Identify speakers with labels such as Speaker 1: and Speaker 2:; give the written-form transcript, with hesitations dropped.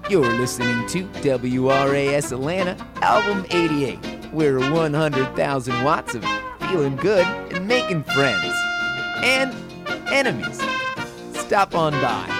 Speaker 1: You're listening to WRAS Atlanta, Album 88. We're 100,000 watts of feeling good and making friends. And enemies. Stop on by.